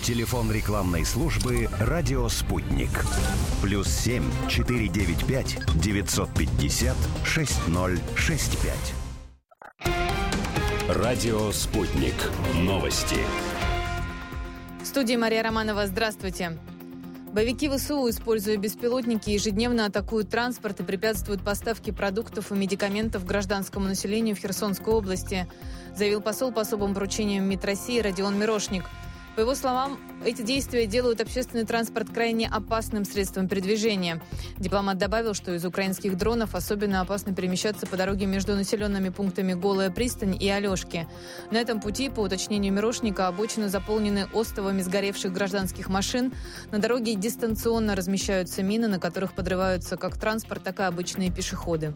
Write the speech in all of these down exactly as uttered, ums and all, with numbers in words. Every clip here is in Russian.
Телефон рекламной службы «Радио Спутник». Плюс семь четыре девять пять девятьсот пятьдесят шесть ноль шесть пять. «Радио Спутник». Новости. В студии Мария Романова. Здравствуйте. Боевики ВСУ, используя беспилотники, ежедневно атакуют транспорт и препятствуют поставке продуктов и медикаментов гражданскому населению в Херсонской области, заявил посол по особым поручениям МИД России Родион Мирошник. По его словам, эти действия делают общественный транспорт крайне опасным средством передвижения. Дипломат добавил, что из украинских дронов особенно опасно перемещаться по дороге между населенными пунктами Голая пристань и Алешки. На этом пути, по уточнению Мирошника, обочины заполнены остовами сгоревших гражданских машин. На дороге дистанционно размещаются мины, на которых подрываются как транспорт, так и обычные пешеходы.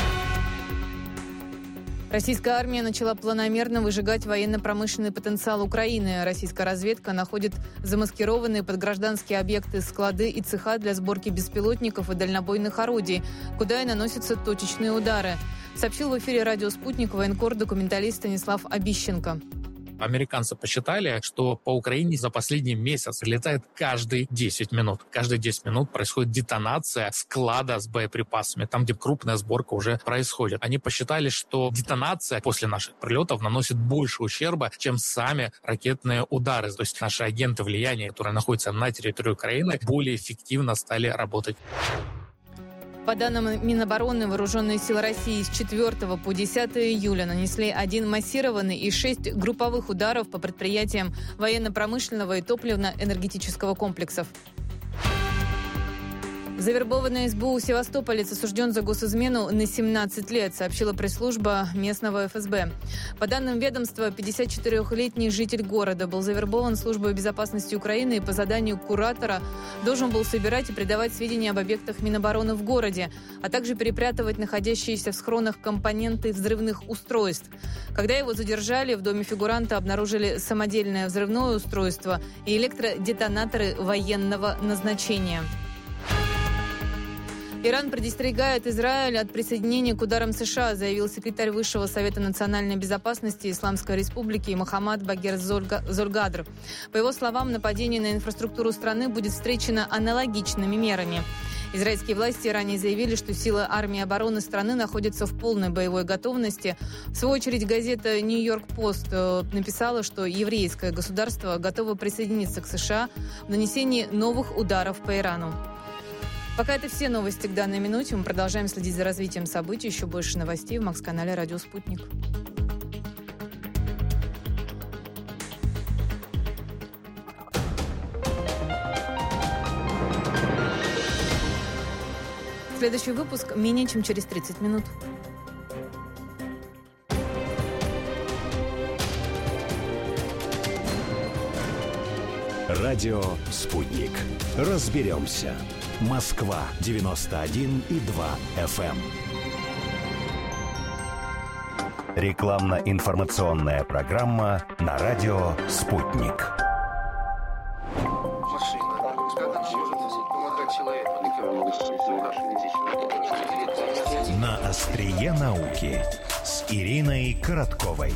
Российская армия начала планомерно выжигать военно-промышленный потенциал Украины. Российская разведка находит замаскированные под гражданские объекты склады и цеха для сборки беспилотников и дальнобойных орудий, куда и наносятся точечные удары, сообщил в эфире «Радио Спутник» военкор-документалист Станислав Обищенко. Американцы посчитали, что по Украине за последний месяц прилетает каждые десять минут. Каждые десять минут происходит детонация склада с боеприпасами, там, где крупная сборка уже происходит. Они посчитали, что детонация после наших прилетов наносит больше ущерба, чем сами ракетные удары. То есть наши агенты влияния, которые находятся на территории Украины, более эффективно стали работать. По данным Минобороны, вооруженные силы России с четвёртого по десятое июля нанесли один массированный и шесть групповых ударов по предприятиям военно-промышленного и топливно-энергетического комплексов. Завербованный СБУ севастополец осужден за госизмену на семнадцать лет, сообщила пресс-служба местного эф эс бэ. По данным ведомства, пятидесятичетырёхлетний житель города был завербован Службой безопасности Украины и по заданию куратора должен был собирать и передавать сведения об объектах Минобороны в городе, а также перепрятывать находящиеся в схронах компоненты взрывных устройств. Когда его задержали, в доме фигуранта обнаружили самодельное взрывное устройство и электродетонаторы военного назначения. Иран предостерегает Израиль от присоединения к ударам США, заявил секретарь Высшего совета национальной безопасности Исламской республики Мохаммад Багер Зольгадр. По его словам, нападение на инфраструктуру страны будет встречено аналогичными мерами. Израильские власти ранее заявили, что силы армии обороны страны находятся в полной боевой готовности. В свою очередь, газета «Нью-Йорк Пост» написала, что еврейское государство готово присоединиться к США в нанесении новых ударов по Ирану. Пока это все новости к данной минуте. Мы продолжаем следить за развитием событий. Еще больше новостей в Макс-канале «Радио Спутник». Следующий выпуск менее чем через тридцать минут. «Радио Спутник». Разберемся. Москва девяносто один и два эф эм. Рекламно-информационная программа на радио «Спутник». На острие науки с Ириной Коротковой.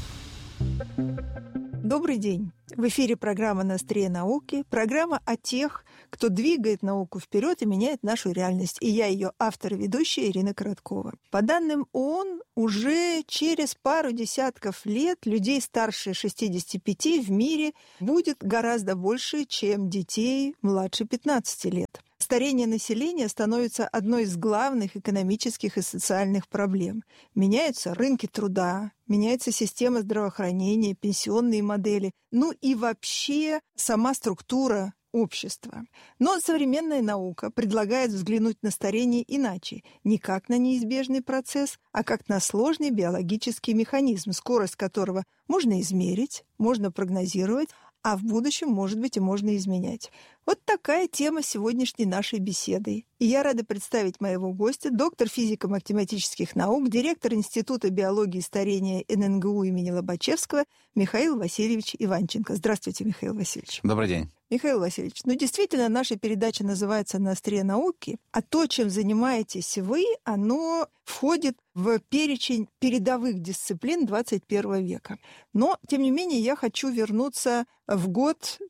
Добрый день. В эфире программа «На острие науки». Программа о тех, кто двигает науку вперед и меняет нашу реальность. И я ее автор и ведущая Ирина Короткова. По данным ООН, уже через пару десятков лет людей старше шестидесяти пяти в мире будет гораздо больше, чем детей младше пятнадцати лет. Старение населения становится одной из главных экономических и социальных проблем. Меняются рынки труда, меняется система здравоохранения, пенсионные модели, ну и вообще сама структура общества. Но современная наука предлагает взглянуть на старение иначе, не как на неизбежный процесс, а как на сложный биологический механизм, скорость которого можно измерить, можно прогнозировать, а в будущем, может быть, и можно изменять. Вот такая тема сегодняшней нашей беседы. И я рада представить моего гостя, доктор физико-математических наук, директор Института биологии и старения эн эн гэ у имени Лобачевского Михаил Васильевич Иванченко. Здравствуйте, Михаил Васильевич. Добрый день. Михаил Васильевич, ну действительно, наша передача называется «На острие науки», а то, чем занимаетесь вы, оно входит в перечень передовых дисциплин двадцать первого века. Но, тем не менее, я хочу вернуться в год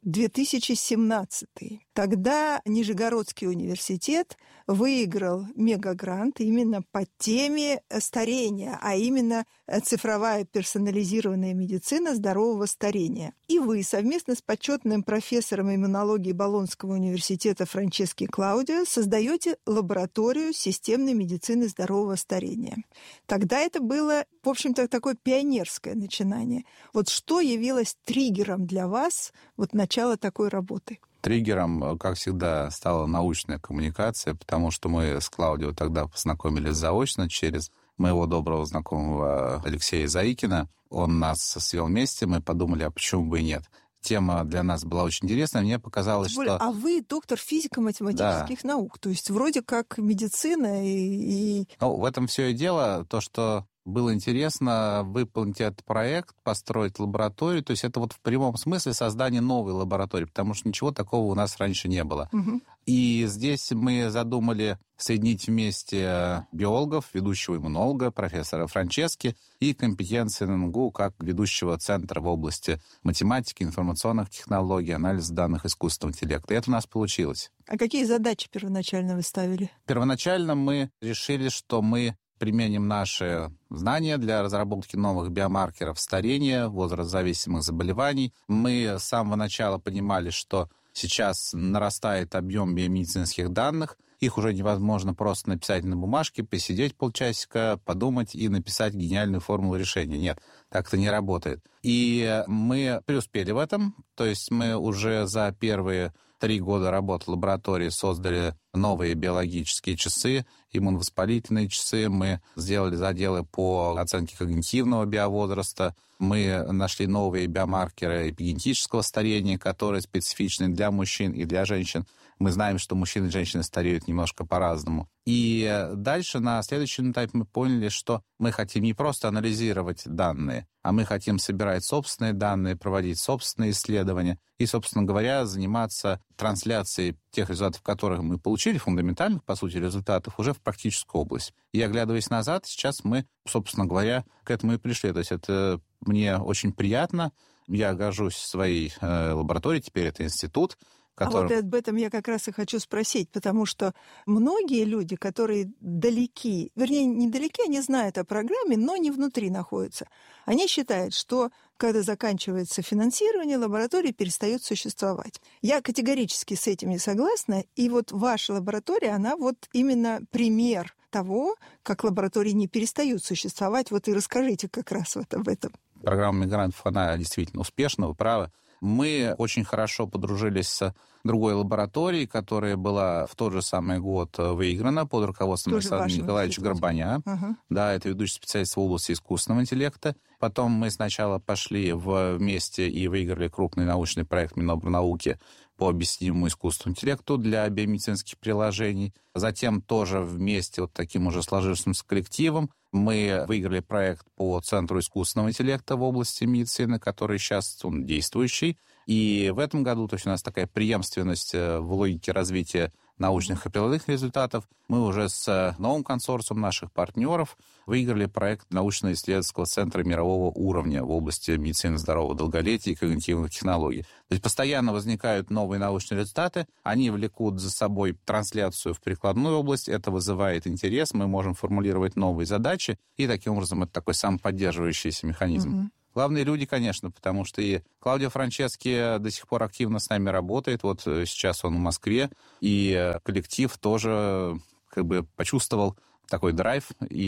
две тысячи семнадцатый. Тогда Нижегородский университет выиграл мегагрант именно по теме старения, а именно цифровая персонализированная медицина здорового старения. И вы совместно с почетным профессором иммунологии Болонского университета Франчески Клаудио создаете лабораторию системной медицины здорового старения. Тогда это было, в общем-то, такое пионерское начинание. Вот что явилось триггером для вас вот начала такой работы? Триггером, как всегда, стала научная коммуникация, потому что мы с Клаудио тогда познакомились заочно через моего доброго знакомого Алексея Заикина. Он нас свел вместе, мы подумали, а почему бы и нет. Тема для нас была очень интересная, мне показалось, более, что... А вы доктор физико-математических да. наук, то есть вроде как медицина и... и... Ну, в этом все и дело, то, что... Было интересно выполнить этот проект, построить лабораторию. То есть это вот в прямом смысле создание новой лаборатории, потому что ничего такого у нас раньше не было. Угу. И здесь мы задумали соединить вместе биологов, ведущего иммунолога, профессора Франчески, и компетенции эн эн гу как ведущего центра в области математики, информационных технологий, анализа данных искусственного интеллекта. И это у нас получилось. А какие задачи первоначально вы ставили? Первоначально мы решили, что мы применим наши знания для разработки новых биомаркеров старения, возрастзависимых заболеваний. Мы с самого начала понимали, что сейчас нарастает объем биомедицинских данных. Их уже невозможно просто написать на бумажке, посидеть полчасика, подумать и написать гениальную формулу решения. Нет, так это не работает. И мы преуспели в этом. То есть мы уже за первые три года работы лаборатории создали новые биологические часы, иммуновоспалительные часы. Мы сделали заделы по оценке когнитивного биовозраста. Мы нашли новые биомаркеры эпигенетического старения, которые специфичны для мужчин и для женщин. Мы знаем, что мужчины и женщины стареют немножко по-разному. И дальше на следующем этапе мы поняли, что мы хотим не просто анализировать данные, а мы хотим собирать собственные данные, проводить собственные исследования и, собственно говоря, заниматься трансляцией тех результатов, которых мы получили, фундаментальных, по сути, результатов, уже в практическую область. И, оглядываясь назад, сейчас мы, собственно говоря, к этому и пришли. То есть это мне очень приятно. Я горжусь своей э, лабораторией, теперь это институт. Который... А вот об этом я как раз и хочу спросить, потому что многие люди, которые далеки, вернее, недалеки, они знают о программе, но не внутри находятся. Они считают, что когда заканчивается финансирование, лаборатория перестает существовать. Я категорически с этим не согласна, и вот ваша лаборатория, она вот именно пример того, как лаборатории не перестают существовать. Вот и расскажите как раз вот об этом. Программа мигрантов, она действительно успешна, вы правы. Мы очень хорошо подружились с другой лабораторией, которая была в тот же самый год выиграна под руководством Александра Николаевича Горбаня. Uh-huh. Да, это ведущий специалист в области искусственного интеллекта. Потом мы сначала пошли вместе и выиграли крупный научный проект Минобрнауки по объяснимому искусственному интеллекту для биомедицинских приложений. Затем тоже вместе вот таким уже сложившимся коллективом мы выиграли проект по Центру искусственного интеллекта в области медицины, который сейчас он действующий. И в этом году, то есть у нас такая преемственность в логике развития научных и прикладных результатов. Мы уже с новым консорциумом наших партнеров выиграли проект научно-исследовательского центра мирового уровня в области медицины здорового долголетия и когнитивных технологий. То есть постоянно возникают новые научные результаты, они влекут за собой трансляцию в прикладную область, это вызывает интерес, мы можем формулировать новые задачи, и таким образом это такой самоподдерживающийся механизм. Mm-hmm. Главные люди, конечно, потому что и Клаудио Франчески до сих пор активно с нами работает. Вот сейчас он в Москве, и коллектив тоже как бы почувствовал такой драйв,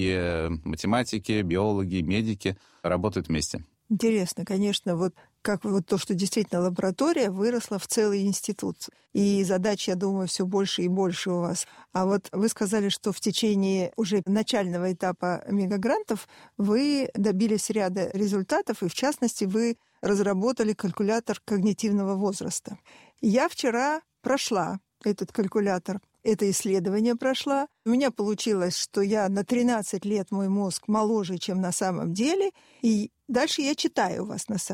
и математики, биологи, медики работают вместе. Интересно, конечно, вот как вот то, что действительно лаборатория выросла в целый институт. И задач, я думаю, все больше и больше у вас. А вот вы сказали, что в течение уже начального этапа мегагрантов вы добились ряда результатов, и в частности вы разработали калькулятор когнитивного возраста. Я вчера прошла этот калькулятор. Это исследование прошла. У меня получилось, что я на тринадцать лет мой мозг моложе, чем на самом деле. И дальше я читаю у вас на сайте,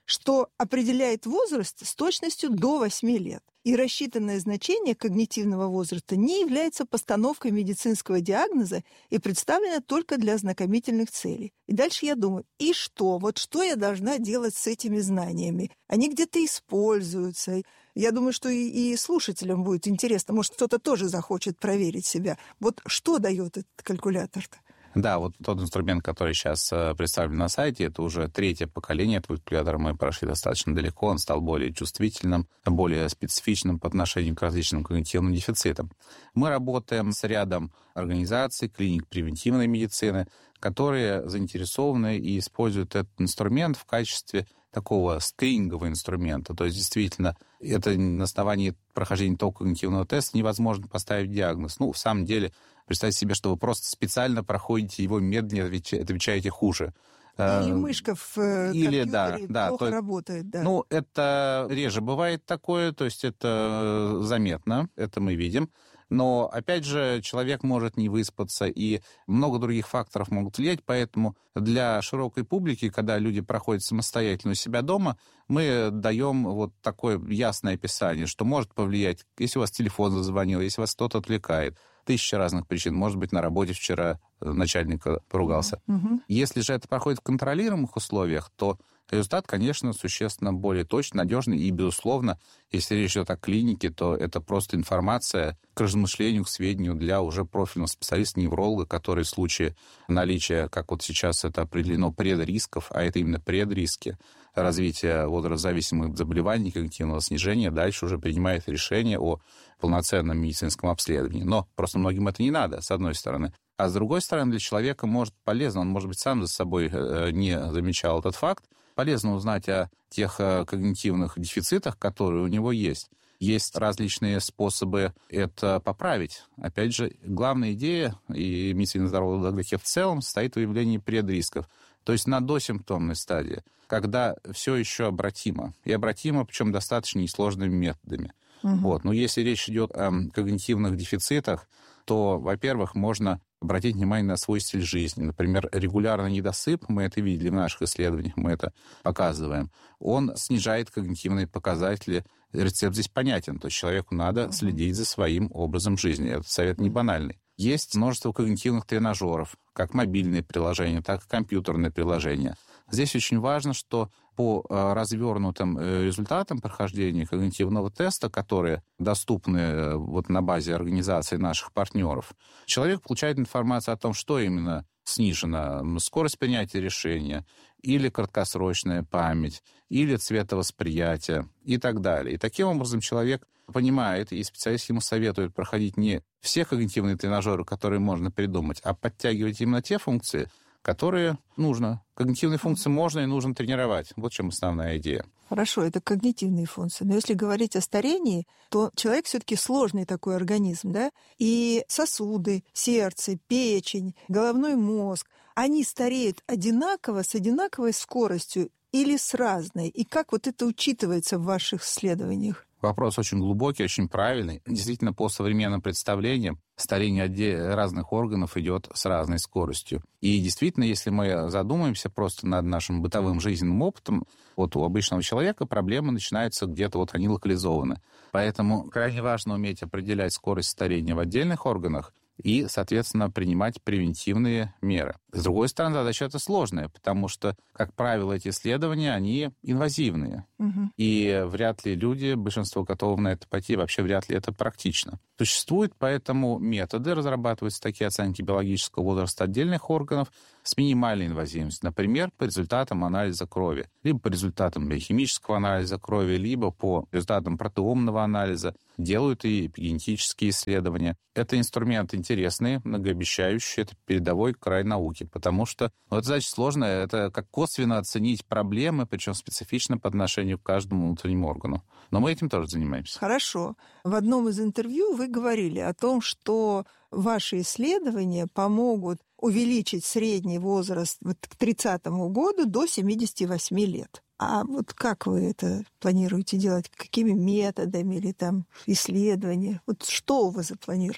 что определяет возраст с точностью до восьми лет. И рассчитанное значение когнитивного возраста не является постановкой медицинского диагноза и представлено только для ознакомительных целей. И дальше я думаю, и что? Вот что я должна делать с этими знаниями? Они где-то используются. Я думаю, что и, и слушателям будет интересно. Может, кто-то тоже захочет проверить себя. Вот что дает этот калькулятор-то? Да, вот тот инструмент, который сейчас представлен на сайте, это уже третье поколение этого калькулятора. Мы прошли достаточно далеко, он стал более чувствительным, более специфичным по отношению к различным когнитивным дефицитам. Мы работаем с рядом организаций, клиник превентивной медицины, которые заинтересованы и используют этот инструмент в качестве такого скринингового инструмента. То есть, действительно, это на основании прохождения того когнитивного теста невозможно поставить диагноз. Ну, в самом деле, представьте себе, что вы просто специально проходите его медленнее, отвечаете хуже. Или мышка в Или, компьютере да, да, плохо то, работает. Да. Ну, это реже бывает такое, то есть это заметно, это мы видим. Но, опять же, человек может не выспаться, и много других факторов могут влиять, поэтому для широкой публики, когда люди проходят самостоятельно у себя дома, мы даем вот такое ясное описание, что может повлиять, если у вас телефон зазвонил, если вас кто-то отвлекает. Тысяча разных причин. Может быть, на работе вчера начальник поругался. Mm-hmm. Если же это проходит в контролируемых условиях, то результат, конечно, существенно более точный, надежный. И, безусловно, если речь идет о клинике, то это просто информация к размышлению, к сведению для уже профильного специалиста-невролога, который в случае наличия, как вот сейчас это определено, предрисков, а это именно предриски развития возрастзависимых заболеваний, когнитивного снижения, дальше уже принимает решение о полноценном медицинском обследовании. Но просто многим это не надо, с одной стороны. А с другой стороны, для человека может полезно, он, может быть, сам за собой не замечал этот факт, полезно узнать о тех когнитивных дефицитах, которые у него есть. Есть различные способы это поправить. Опять же, главная идея и медицины здорового долголетия в целом состоит в выявлении предрисков. То есть на досимптомной стадии, когда все еще обратимо. И обратимо, причем достаточно несложными методами. Угу. Вот. Но если речь идет о когнитивных дефицитах, то, во-первых, можно обратить внимание на свой стиль жизни. Например, регулярный недосып, мы это видели в наших исследованиях, мы это показываем, он снижает когнитивные показатели. Рецепт здесь понятен, то есть человеку надо следить за своим образом жизни. Этот совет не банальный. Есть множество когнитивных тренажеров, как мобильные приложения, так и компьютерные приложения. Здесь очень важно, что по развернутым результатам прохождения когнитивного теста, которые доступны вот на базе организации наших партнеров, человек получает информацию о том, что именно снижена: скорость принятия решения, или краткосрочная память, или цветовосприятие и так далее. И таким образом человек понимает, и специалист ему советует проходить не все когнитивные тренажеры, которые можно придумать, а подтягивать именно те функции, которые нужно. Когнитивные функции можно и нужно тренировать. Вот в чем основная идея. Хорошо, это когнитивные функции. Но если говорить о старении, то человек все-таки сложный такой организм, да? И сосуды, сердце, печень, головной мозг, они стареют одинаково, с одинаковой скоростью или с разной? И как вот это учитывается в ваших исследованиях? Вопрос очень глубокий, очень правильный. Действительно, по современным представлениям, старение разных органов идет с разной скоростью. И действительно, если мы задумаемся просто над нашим бытовым жизненным опытом, вот у обычного человека проблемы начинаются где-то, вот они локализованы. Поэтому крайне важно уметь определять скорость старения в отдельных органах и, соответственно, принимать превентивные меры. С другой стороны, задача эта сложная, потому что, как правило, эти исследования, они инвазивные. Угу. И вряд ли люди, большинство готовы на это пойти, вообще вряд ли это практично. Существуют поэтому методы, разрабатываются такие оценки биологического возраста отдельных органов с минимальной инвазивностью. Например, по результатам анализа крови, либо по результатам биохимического анализа крови, либо по результатам протеомного анализа. Делают и генетические исследования. Это инструмент интересный, многообещающий, это передовой край науки, потому что ну, это задача сложная, это как косвенно оценить проблемы, причем специфично по отношению к каждому внутреннему органу. Но мы этим тоже занимаемся. Хорошо. В одном из интервью вы говорили о том, что ваши исследования помогут увеличить средний возраст вот к тридцатому году до семидесяти восьми лет. А вот как вы это планируете делать? Какими методами или там исследования? Вот что у вас запланировано?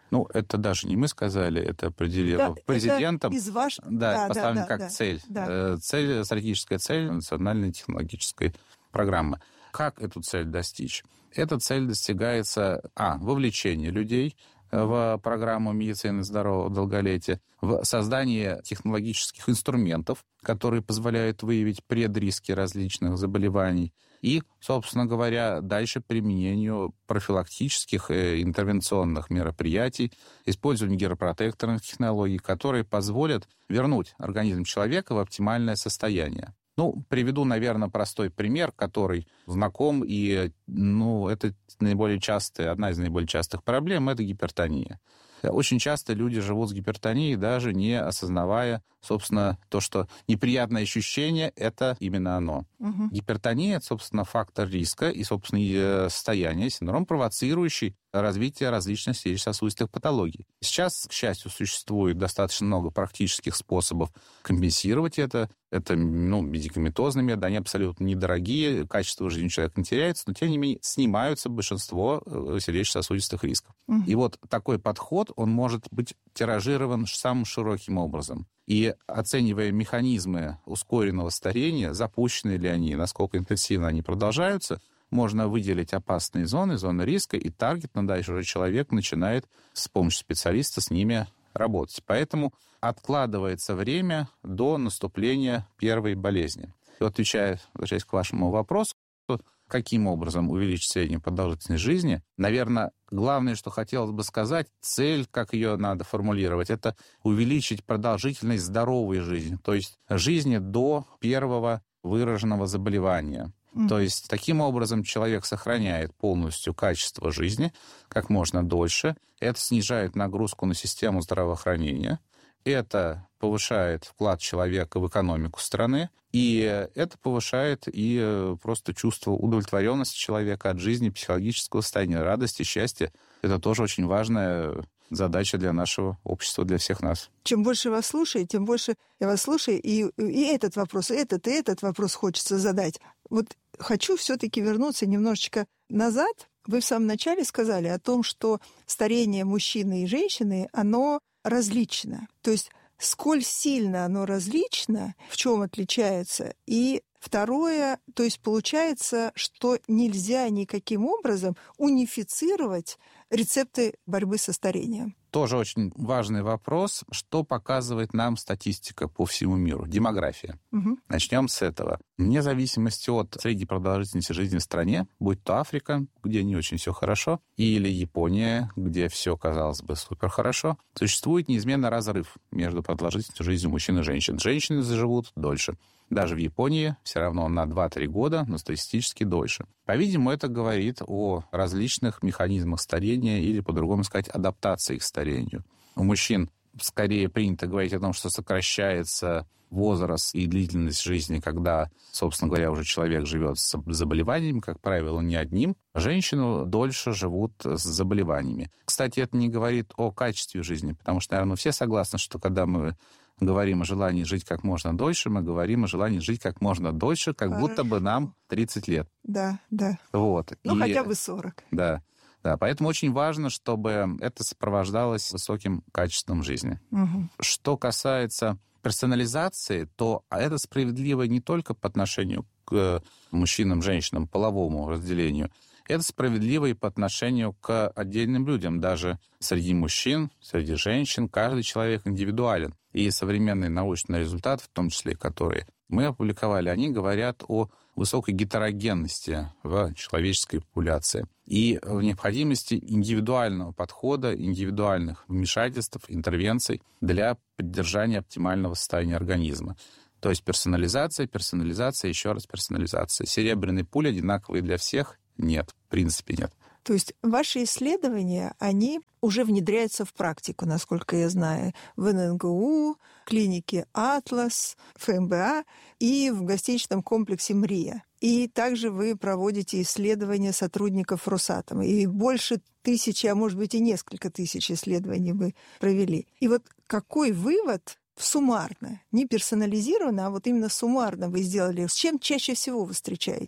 Ну, это даже не мы сказали, это определено да, президентом. Это из ваш... Да, да, поставлено да, как да, цель. Да. Цель, стратегическая цель национальной технологической программы. Как эту цель достичь? Эта цель достигается, а, вовлечение людей в программу медицины здорового долголетия, в создании технологических инструментов, которые позволяют выявить предриски различных заболеваний, и, собственно говоря, дальше применению профилактических и интервенционных мероприятий, использованию геропротекторных технологий, которые позволят вернуть организм человека в оптимальное состояние. Ну, приведу, наверное, простой пример, который знаком, и, ну, это наиболее частая, одна из наиболее частых проблем – это гипертония. Очень часто люди живут с гипертонией, даже не осознавая, собственно, то, что неприятное ощущение – это именно оно. Угу. Гипертония – это, собственно, фактор риска и, собственно, состояние, синдром, провоцирующий развитие различных сердечно-сосудистых патологий. Сейчас, к счастью, существует достаточно много практических способов компенсировать это. Это, ну, медикаментозные методы, они абсолютно недорогие, качество жизни человека не теряется, но, тем не менее, снимаются большинство сердечно-сосудистых рисков. Угу. И вот такой подход, он может быть тиражирован самым широким образом. И оценивая механизмы ускоренного старения, запущены ли они, насколько интенсивно они продолжаются, можно выделить опасные зоны, зоны риска, и таргетно дальше уже человек начинает с помощью специалиста с ними работать. Поэтому откладывается время до наступления первой болезни. И отвечая, возвращаясь к вашему вопросу, каким образом увеличить среднюю продолжительность жизни, наверное, главное, что хотелось бы сказать, цель, как ее надо формулировать, это увеличить продолжительность здоровой жизни, то есть жизни до первого выраженного заболевания. Mm. То есть таким образом человек сохраняет полностью качество жизни как можно дольше. Это снижает нагрузку на систему здравоохранения. Это повышает вклад человека в экономику страны, и это повышает и просто чувство удовлетворенности человека от жизни, психологического состояния, радости, счастья. Это тоже очень важная задача для нашего общества, для всех нас. Чем больше вас слушаю, тем больше я вас слушаю, и, и этот вопрос, и этот, и этот вопрос хочется задать. Вот хочу все-таки вернуться немножечко назад. Вы в самом начале сказали о том, что старение мужчины и женщины, оно различно. То есть сколь сильно оно различно, в чем отличается. И второе, то есть получается, что нельзя никаким образом унифицировать рецепты борьбы со старением. Тоже очень важный вопрос. Что показывает нам статистика по всему миру? Демография. Угу. Начнем с этого. Вне зависимости от средней продолжительности жизни в стране, будь то Африка, где не очень все хорошо, или Япония, где все, казалось бы, супер хорошо, существует неизменно разрыв между продолжительностью жизни мужчин и женщин. Женщины заживут дольше. Даже в Японии все равно на два-три года, но статистически дольше. По-видимому, это говорит о различных механизмах старения или, по-другому сказать, адаптации к старению. У мужчин скорее принято говорить о том, что сокращается возраст и длительность жизни, когда, собственно говоря, уже человек живет с заболеваниями, как правило, не одним. Женщины дольше живут с заболеваниями. Кстати, это не говорит о качестве жизни, потому что, наверное, все согласны, что когда мы говорим о желании жить как можно дольше, мы говорим о желании жить как можно дольше, как Хорошо. Будто бы нам тридцать лет. Да, да. Вот. Ну, и, хотя бы сорок. Да, да. Поэтому очень важно, чтобы это сопровождалось высоким качеством жизни. Угу. Что касается персонализации, то это справедливо не только по отношению к мужчинам, женщинам, половому разделению. Это справедливо и по отношению к отдельным людям. Даже среди мужчин, среди женщин, каждый человек индивидуален. И современные научные результаты, в том числе, которые мы опубликовали, они говорят о высокой гетерогенности в человеческой популяции и в необходимости индивидуального подхода, индивидуальных вмешательств, интервенций для поддержания оптимального состояния организма. То есть персонализация, персонализация, еще раз персонализация. Серебряные пули одинаковые для всех? Нет, в принципе нет. То есть ваши исследования, они уже внедряются в практику, насколько я знаю, в эн эн гэ у, клинике «Атлас», эф эм бэ а и в гостиничном комплексе «Мрия». И также вы проводите исследования сотрудников Росатома. И больше тысячи, а может быть и несколько тысяч исследований вы провели. И вот какой вывод суммарно, не персонализированно, а вот именно суммарно вы сделали? С чем чаще всего вы встречаетесь?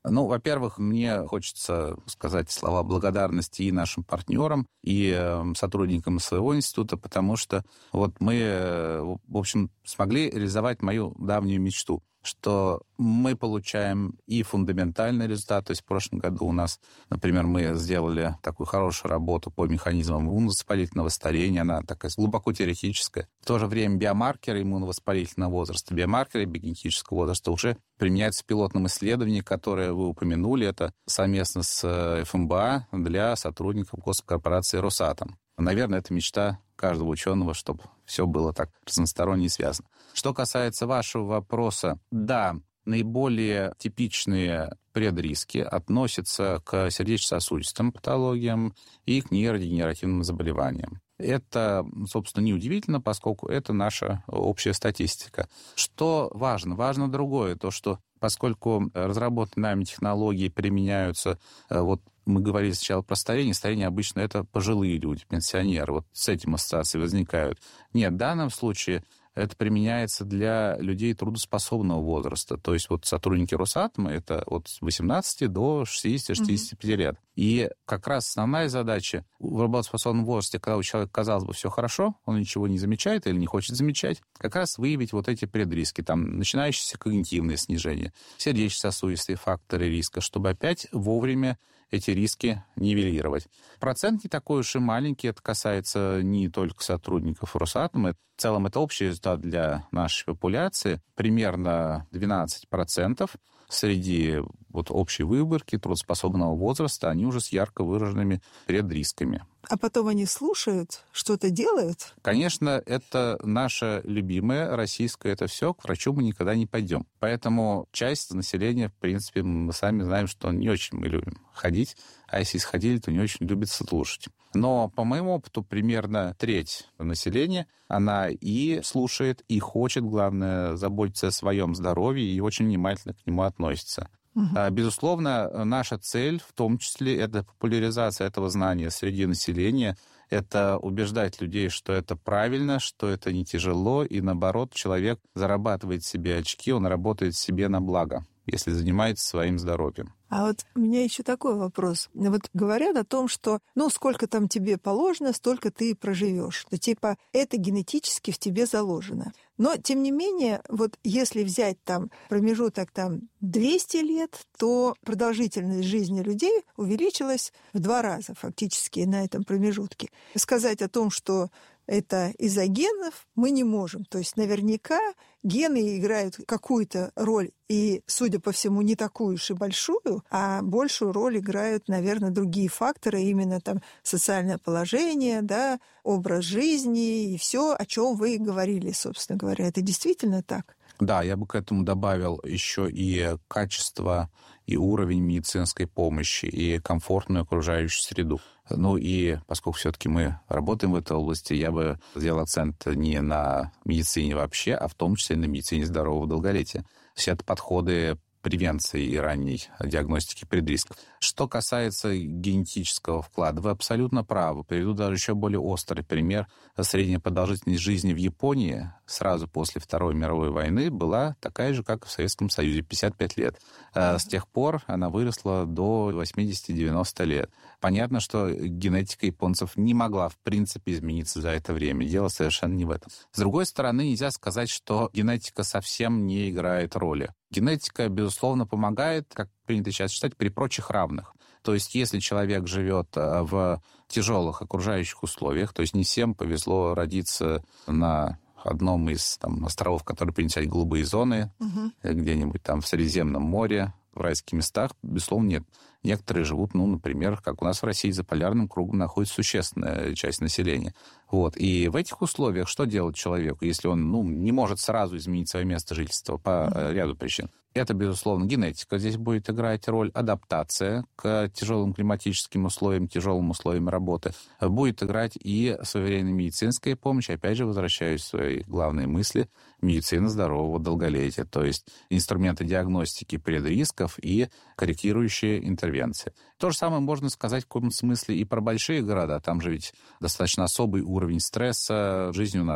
Ну, во-первых, мне хочется сказать слова благодарности и нашим партнерам, и э, сотрудникам своего института, потому что вот мы, э, в общем, смогли реализовать мою давнюю мечту, что мы получаем и фундаментальный результат. То есть в прошлом году у нас, например, мы сделали такую хорошую работу по механизмам иммуновоспалительного старения, она такая глубоко теоретическая. В то же время биомаркеры иммуновоспалительного возраста, биомаркеры биогенетического возраста уже применяются в пилотном исследовании, которое вы упомянули, это совместно с эф эм бэ а для сотрудников госкорпорации «Росатом». Наверное, это мечта каждого ученого, чтобы все было так разносторонне связано. Что касается вашего вопроса, да, наиболее типичные предриски относятся к сердечно-сосудистым патологиям и к нейродегенеративным заболеваниям. Это, собственно, неудивительно, поскольку это наша общая статистика. Что важно? Важно другое, то, что поскольку разработанные нами технологии применяются, вот мы говорили сначала про старение, старение обычно это пожилые люди, пенсионеры, вот с этим ассоциации возникают. Нет, в данном случае это применяется для людей трудоспособного возраста. То есть вот сотрудники Росатома это от восемнадцати до шестидесяти-шестидесяти пяти лет. И как раз основная задача в работоспособном возрасте, когда у человека, казалось бы, все хорошо, он ничего не замечает или не хочет замечать, как раз выявить вот эти предриски, там, начинающиеся когнитивные снижения, сердечно-сосудистые факторы риска, чтобы опять вовремя эти риски нивелировать. Процент не такой уж и маленький, это касается не только сотрудников Росатома, в целом это общий результат для нашей популяции, примерно двенадцать процентов среди вот общей выборки трудоспособного возраста, они уже с ярко выраженными предрисками. А потом они слушают, что-то делают? Конечно, это наше любимое российское, это все, к врачу мы никогда не пойдем. Поэтому часть населения, в принципе, мы сами знаем, что не очень мы любим ходить, а если сходили, то не очень любят слушать. Но по моему опыту примерно треть населения, она и слушает, и хочет, главное, заботиться о своем здоровье и очень внимательно к нему относится. Угу. Безусловно, наша цель, в том числе, это популяризация этого знания среди населения, это убеждать людей, что это правильно, что это не тяжело, и наоборот, человек зарабатывает себе очки, он работает себе на благо, если занимается своим здоровьем. А вот у меня еще такой вопрос. Вот говорят о том, что, ну, сколько там тебе положено, столько ты проживешь. Да типа это генетически в тебе заложено. Но, тем не менее, вот если взять там промежуток там двести лет, то продолжительность жизни людей увеличилась в два раза фактически на этом промежутке. Сказать о том, что это из-за генов, мы не можем. То есть наверняка гены играют какую-то роль, и, судя по всему, не такую уж и большую, а большую роль играют, наверное, другие факторы, именно там социальное положение, да, образ жизни и все, о чем вы говорили, собственно говоря. Это действительно так? Да, я бы к этому добавил еще и качество, и уровень медицинской помощи, и комфортную окружающую среду. Ну и поскольку все-таки мы работаем в этой области, я бы сделал акцент не на медицине вообще, а в том числе на медицине здорового долголетия. Все это подходы превенции и ранней диагностики предрисков. Что касается генетического вклада, вы абсолютно правы. Приведу даже еще более острый пример. Средняя продолжительность жизни в Японии сразу после Второй мировой войны была такая же, как и в Советском Союзе, пятьдесят пять лет. С тех пор она выросла до восьмидесяти-девяноста лет. Понятно, что генетика японцев не могла, в принципе, измениться за это время. Дело совершенно не в этом. С другой стороны, нельзя сказать, что генетика совсем не играет роли. Генетика, безусловно, помогает, как принято сейчас считать, при прочих равных. То есть, если человек живет в тяжелых окружающих условиях, то есть не всем повезло родиться на одном из там, островов, которые принято считать голубые зоны, угу. где-нибудь там в Средиземном море, в райских местах, безусловно, нет. Некоторые живут, ну, например, как у нас в России, за полярным кругом находится существенная часть населения. Вот. И в этих условиях что делать человеку, если он ну, не может сразу изменить свое место жительства по mm-hmm. ряду причин? Это, безусловно, генетика здесь будет играть роль, адаптация к тяжелым климатическим условиям, тяжелым условиям работы. Будет играть и своевременная медицинская помощь. Опять же, возвращаюсь к своей главной мысли, медицина здорового долголетия, то есть инструменты диагностики предрисков и корректирующие интервенции. То же самое можно сказать в каком-то смысле и про большие города. Там же ведь достаточно особый уровень стресса. Жизнь у нас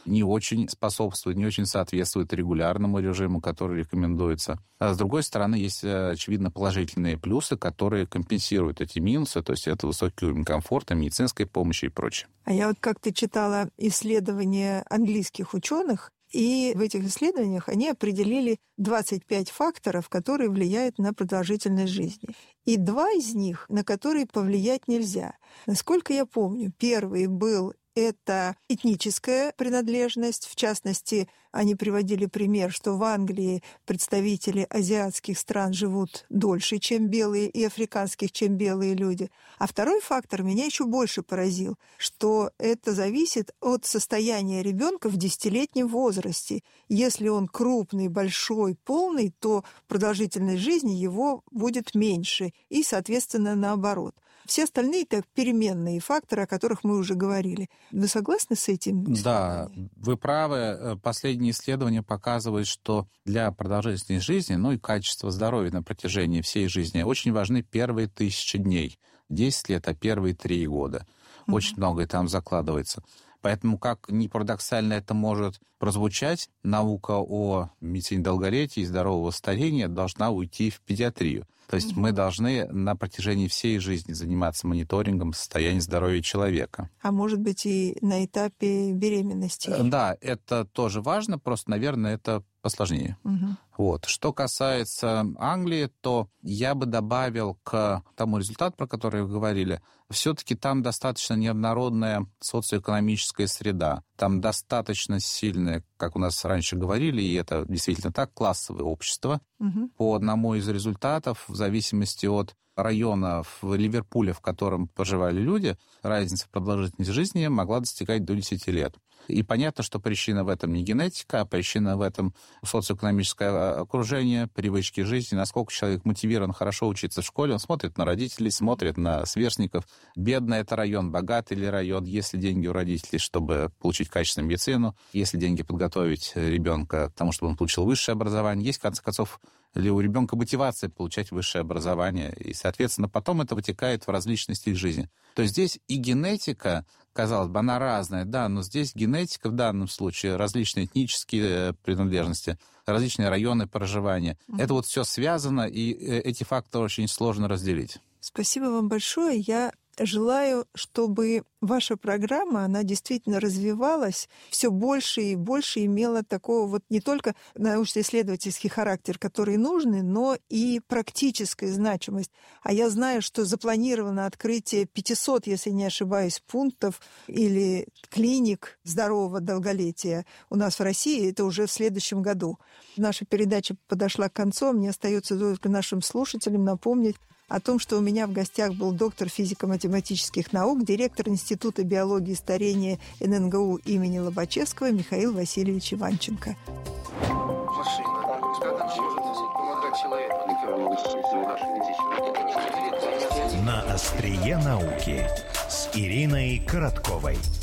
не очень способствует, не очень соответствует регулярному режиму, который рекомендуется. А с другой стороны, есть, очевидно, положительные плюсы, которые компенсируют эти минусы, то есть это высокий уровень комфорта, медицинской помощи и прочее. А я вот как-то читала исследования английских ученых, и в этих исследованиях они определили двадцать пять факторов, которые влияют на продолжительность жизни. И два из них, на которые повлиять нельзя. Насколько я помню, первый был это этническая принадлежность. В частности, они приводили пример, что в Англии представители азиатских стран живут дольше, чем белые, и африканских, чем белые люди. А второй фактор меня еще больше поразил, что это зависит от состояния ребенка в десятилетнем возрасте. Если он крупный, большой, полный, то продолжительность жизни его будет меньше, и, соответственно, наоборот. Все остальные — это переменные факторы, о которых мы уже говорили. Вы согласны с этим? Да, вы правы. Последние исследования показывают, что для продолжительности жизни, ну и качества здоровья на протяжении всей жизни очень важны первые тысячи дней. десять лет, а первые три года. Очень mm-hmm. многое там закладывается. Поэтому, как ни парадоксально это может прозвучать, наука о медицине долголетия и здорового старения должна уйти в педиатрию. То есть mm-hmm. мы должны на протяжении всей жизни заниматься мониторингом состояния здоровья человека. А может быть и на этапе беременности? Да, это тоже важно, просто, наверное, это посложнее. Угу. Вот. Что касается Англии, то я бы добавил к тому результату, про который вы говорили, все-таки там достаточно неоднородная социоэкономическая среда. Там достаточно сильное, как у нас раньше говорили, и это действительно так, классовое общество. Угу. По одному из результатов, в зависимости от района в Ливерпуле, в котором проживали люди, разница в продолжительности жизни могла достигать до десяти лет. И понятно, что причина в этом не генетика, а причина в этом социоэкономическое окружение, привычки жизни, насколько человек мотивирован хорошо учиться в школе, он смотрит на родителей, смотрит на сверстников. Бедный это район, богатый ли район, есть ли деньги у родителей, чтобы получить качественную медицину, есть ли деньги подготовить ребенка к тому, чтобы он получил высшее образование, есть, в конце концов, ли у ребенка мотивация получать высшее образование, и, соответственно, потом это вытекает в различный стиль жизни. То есть здесь и генетика, казалось бы, она разная, да, но здесь генетика в данном случае, различные этнические принадлежности, различные районы проживания. Mm-hmm. Это вот все связано, и эти факторы очень сложно разделить. Спасибо вам большое. Я желаю, чтобы ваша программа, она действительно развивалась, все больше и больше имела такого вот не только научно-исследовательский характер, который нужный, но и практическая значимость. А я знаю, что запланировано открытие пятисот, если не ошибаюсь, пунктов или клиник здорового долголетия у нас в России. Это уже в следующем году. Наша передача подошла к концу. Мне остается только нашим слушателям напомнить о том, что у меня в гостях был доктор физико-математических наук, директор Института биологии и старения эн эн гэ у имени Лобачевского Михаил Васильевич Иванченко. На острие науки с Ириной Коротковой.